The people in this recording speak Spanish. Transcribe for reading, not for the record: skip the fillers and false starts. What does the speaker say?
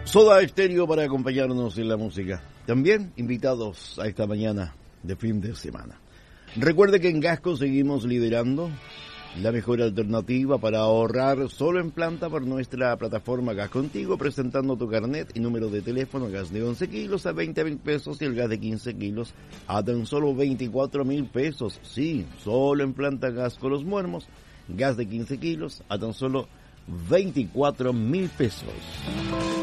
Soda Estéreo para acompañarnos en la música. También invitados a esta mañana de fin de semana. Recuerde que en Gasco seguimos liderando la mejor alternativa para ahorrar solo en planta por nuestra plataforma Gas Contigo, presentando tu carnet y número de teléfono. Gas de 11 kilos a 20,000 pesos y el gas de 15 kilos a tan solo 24,000 pesos. Sí, solo en planta Gasco Los Muermos, gas de 15 kilos a tan solo 24,000 pesos.